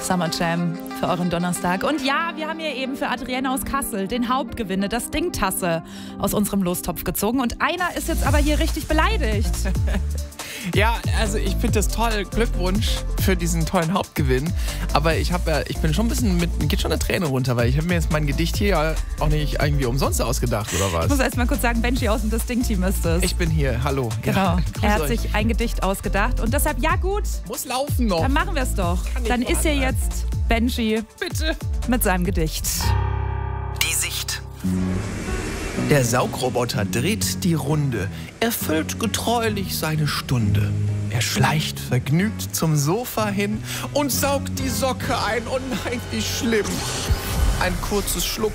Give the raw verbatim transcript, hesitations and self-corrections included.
Summer Jam für euren Donnerstag. Und ja, wir haben hier eben für Adrienne aus Kassel den Hauptgewinne, das Dingtasse, aus unserem Lostopf gezogen. Und einer ist jetzt aber hier richtig beleidigt. Ja, also ich finde das toll. Glückwunsch für diesen tollen Hauptgewinn. Aber ich habe ja, ich bin schon ein bisschen mit, geht schon eine Träne runter, weil ich habe mir jetzt mein Gedicht hier ja auch nicht irgendwie umsonst ausgedacht, oder was? Ich muss erst mal kurz sagen, Benji aus dem Das Ding-Team ist es. Ich bin hier, hallo. Genau, Ja, er hat euch. sich ein Gedicht ausgedacht und deshalb, ja gut, Muss laufen noch. dann machen wir es doch. nicht Dann ist hier warten. jetzt Benji Bitte. mit seinem Gedicht. Die Sicht. Der Saugroboter dreht die Runde. Er füllt getreulich seine Stunde. Er schleicht vergnügt zum Sofa hin und saugt die Socke ein. Oh nein, wie schlimm. Ein kurzes Schluck